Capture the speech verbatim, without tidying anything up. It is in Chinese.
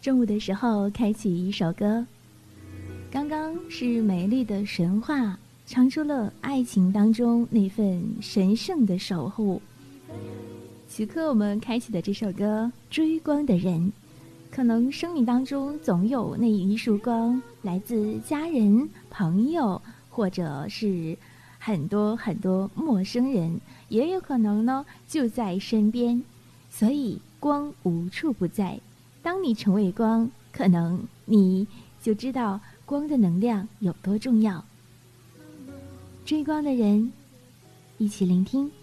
中午的时候开启一首歌，刚刚是美丽的神话，唱出了爱情当中那份神圣的守护。此刻我们开启的这首歌《追光的人》，可能生命当中总有那一束光，来自家人、朋友，或者是很多很多陌生人，也有可能呢就在身边。所以光无处不在，当你成为光，可能你就知道光的能量有多重要。追光的人，一起聆听。